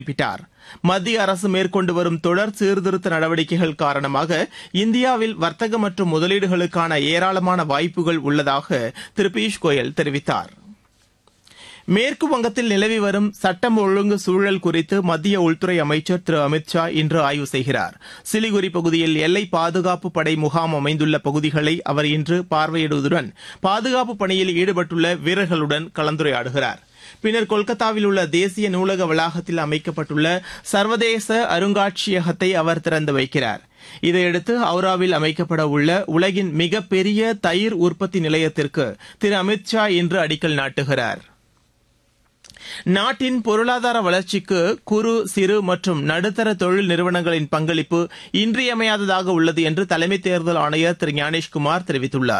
குறிப்பிட்டார். மத்திய அரசு மேற்கொண்டு வரும் தொடர் சீர்திருத்த நடவடிக்கைகள் காரணமாக இந்தியாவில் வர்த்தக மற்றும் முதலீடுகளுக்கான ஏராளமான வாய்ப்புகள் உள்ளதாக திரு பியூஷ் கோயல் தெரிவித்தார். மேற்கு வங்கத்தில் நிலவி வரும் சட்டம் ஒழுங்கு சூழல் குறித்து மத்திய உள்துறை அமைச்சர் திரு அமித் ஷா இன்று ஆய்வு செய்கிறார். சிலிகுரி பகுதியில் எல்லை பாதுகாப்பு படை முகாம் அமைந்துள்ள பகுதிகளை அவர் இன்று பார்வையிடுவதுடன் பாதுகாப்பு பணியில் ஈடுபட்டுள்ள வீரர்களுடன் கலந்துரையாடுகிறார். பின்னர் கொல்கத்தாவில் உள்ள தேசிய நூலக வளாகத்தில் அமைக்கப்பட்டுள்ள சர்வதேச அருங்காட்சியகத்தை அவர் திறந்து வைக்கிறார். இதையடுத்து ஹவுராவில் அமைக்கப்பட உள்ள உலகின் மிகப்பெரிய தயிர் உற்பத்தி நிலையத்திற்கு திரு அமித் ஷா இன்று அடிக்கல் நாட்டுகிறார். நாட்டின் பொருளாதார வளர்ச்சிக்கு குறு சிறு மற்றும் நடுத்தர தொழில் நிறுவனங்களின் பங்களிப்பு இன்றியமையாததாக உள்ளது என்று தலைமை தேர்தல் ஆணையர் திரு ஞானேஷ்குமார் தெரிவித்துள்ளார்.